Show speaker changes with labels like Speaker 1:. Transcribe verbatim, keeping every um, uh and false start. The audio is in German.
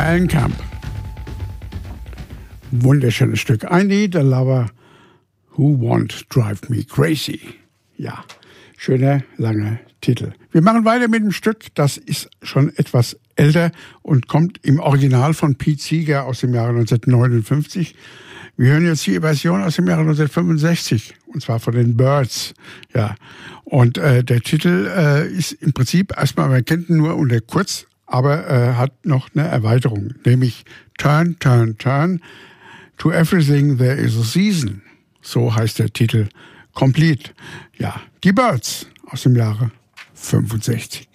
Speaker 1: Mellencamp. Wunderschönes Stück. I Need a Lover Who Won't Drive Me Crazy. Ja, schöner, langer Titel. Wir machen weiter mit dem Stück, das ist schon etwas älter und kommt im Original von Pete Seeger aus dem Jahre neunzehnhundertneunundfünfzig. Wir hören jetzt die Version aus dem Jahre neunzehnhundertfünfundsechzig, und zwar von den Byrds. Ja, und äh, der Titel äh, ist im Prinzip erstmal, man kennt ihn nur unter kurz, aber äh, hat noch eine Erweiterung, nämlich Turn, Turn, Turn, to Everything There Is a Season. So heißt der Titel. Complete. Ja, die Byrds aus dem Jahre fünfundsechzig.